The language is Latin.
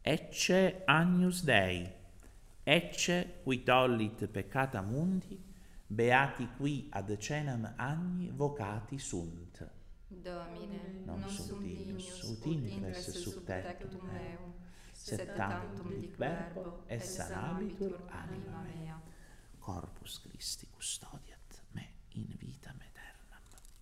Ecce Agnus Dei, ecce qui tollit peccata mundi, beati qui ad cenam agni vocati sunt. Domine, Non sum dignus ut ingres sub tectum meum, sed tantum dic verbo, et sanabitur anima mea. Corpus Christi custodiat me in vita mea.